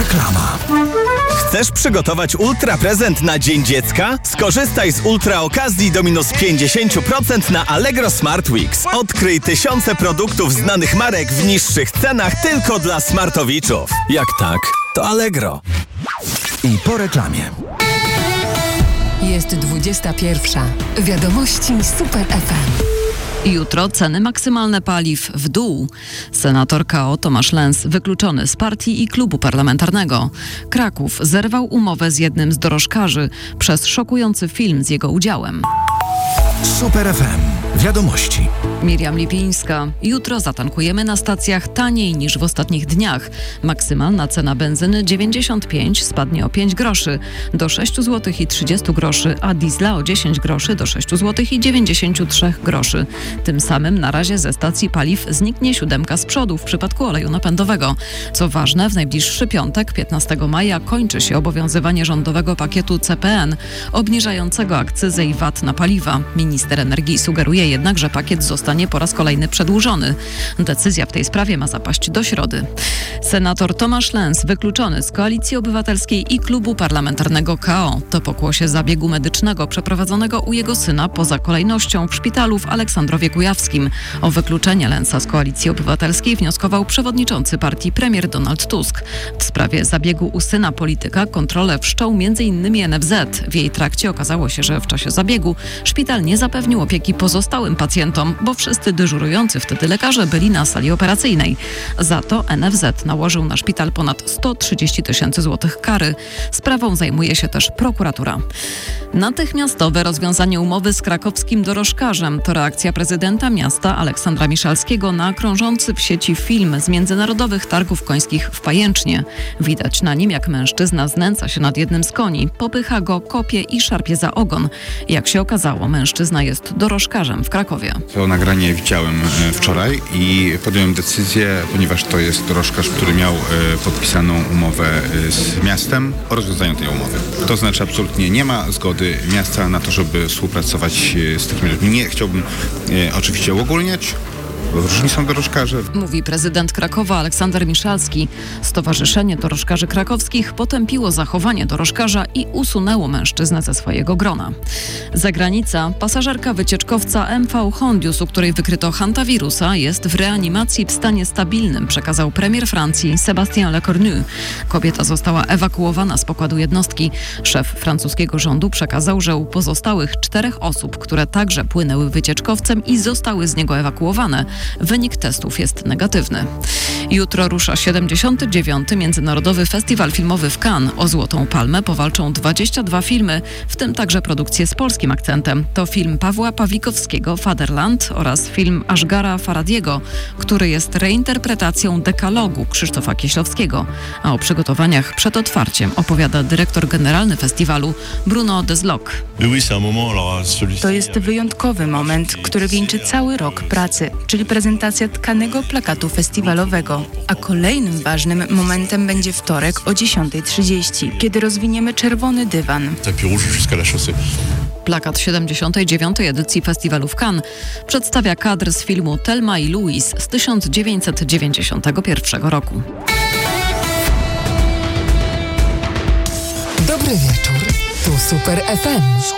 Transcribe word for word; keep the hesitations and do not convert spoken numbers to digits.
Reklama. Chcesz przygotować ultra prezent na Dzień Dziecka? Skorzystaj z ultra okazji do minus pięćdziesiąt procent na Allegro Smart Weeks. Odkryj tysiące produktów znanych marek w niższych cenach tylko dla smartowiczów. Jak tak, to Allegro. I po reklamie. Jest dwudziesta pierwsza. Wiadomości Super F M. Jutro ceny maksymalne paliw w dół. Senator K O Tomasz Lens wykluczony z partii i klubu parlamentarnego. Kraków zerwał umowę z jednym z dorożkarzy przez szokujący film z jego udziałem. Super F M. Wiadomości. Miriam Lipińska. Jutro zatankujemy na stacjach taniej niż w ostatnich dniach. Maksymalna cena benzyny dziewięćdziesiąt pięć spadnie o pięć groszy do sześć złotych i trzydzieści groszy, a diesla o dziesięć groszy do sześć złotych i dziewięćdziesiąt trzy groszy. Tym samym na razie ze stacji paliw zniknie siódemka z przodu w przypadku oleju napędowego. Co ważne, w najbliższy piątek, piętnastego maja, kończy się obowiązywanie rządowego pakietu C P N obniżającego akcyzę i V A T na paliwa. Minister energii sugeruje jednak, że pakiet zostanie po raz kolejny przedłużony. Decyzja w tej sprawie ma zapaść do środy. Senator Tomasz Lens wykluczony z Koalicji Obywatelskiej i klubu parlamentarnego K O. To pokłosie zabiegu medycznego przeprowadzonego u jego syna poza kolejnością w szpitalu w Aleksandrowie Kujawskim. O wykluczenie Lensa z Koalicji Obywatelskiej wnioskował przewodniczący partii premier Donald Tusk. W sprawie zabiegu u syna polityka kontrolę wszczął między innymi N F Z. W jej trakcie okazało się, że w czasie zabiegu szpital nie zapewnił opieki pozostałym pacjentom, bo wszyscy dyżurujący wtedy lekarze byli na sali operacyjnej. Za to N F Z nałożył na szpital ponad sto trzydzieści tysięcy złotych kary. Sprawą zajmuje się też prokuratura. Natychmiastowe rozwiązanie umowy z krakowskim dorożkarzem to reakcja prezydenta miasta Aleksandra Miszalskiego na krążący w sieci film z międzynarodowych targów końskich w Pajęcznie. Widać na nim, jak mężczyzna znęca się nad jednym z koni, popycha go, kopie i szarpie za ogon. Jak się okazało, mężczyzna jest dorożkarzem w Krakowie. To nagranie widziałem wczoraj i podjąłem decyzję, ponieważ to jest dorożkarz, który miał podpisaną umowę z miastem o rozwiązaniu tej umowy. To znaczy absolutnie nie ma zgody miasta na to, żeby współpracować z takimi ludźmi. Nie chciałbym e, oczywiście uogólniać. Różni są dorożkarze. Mówi prezydent Krakowa Aleksander Miszalski. Stowarzyszenie Dorożkarzy Krakowskich potępiło zachowanie dorożkarza i usunęło mężczyznę ze swojego grona. Zagranica. Pasażerka wycieczkowca M V Hondius, u której wykryto hantawirusa, jest w reanimacji w stanie stabilnym, przekazał premier Francji Sébastien Lecornu. Kobieta została ewakuowana z pokładu jednostki. Szef francuskiego rządu przekazał, że u pozostałych czterech osób, które także płynęły wycieczkowcem i zostały z niego ewakuowane, wynik testów jest negatywny. Jutro rusza siedemdziesiąty dziewiąty Międzynarodowy Festiwal Filmowy w Cannes. O Złotą Palmę powalczą dwadzieścia dwa filmy, w tym także produkcje z polskim akcentem. To film Pawła Pawlikowskiego Fatherland oraz film Ashgara Farhadiego, który jest reinterpretacją dekalogu Krzysztofa Kieślowskiego. A o przygotowaniach przed otwarciem opowiada dyrektor generalny festiwalu Bruno Desloc. To jest wyjątkowy moment, który wieńczy cały rok pracy, czyli prezentacja tkanego plakatu festiwalowego. A kolejnym ważnym momentem będzie wtorek o dziesiąta trzydzieści, kiedy rozwiniemy czerwony dywan. Plakat siedemdziesiątej dziewiątej edycji Festiwalu w Cannes przedstawia kadr z filmu Thelma i Louise z tysiąc dziewięćset dziewięćdziesiątego pierwszego roku. Dobry wieczór. Tu Super F M.